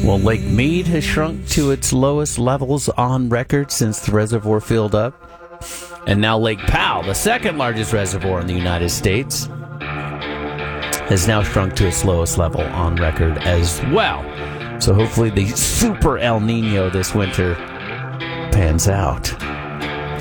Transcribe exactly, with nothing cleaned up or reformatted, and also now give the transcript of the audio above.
Well, Lake Mead has shrunk to its lowest levels on record since the reservoir filled up. And now Lake Powell, the second largest reservoir in the United States, has now shrunk to its lowest level on record as well. So hopefully the super El Nino this winter pans out.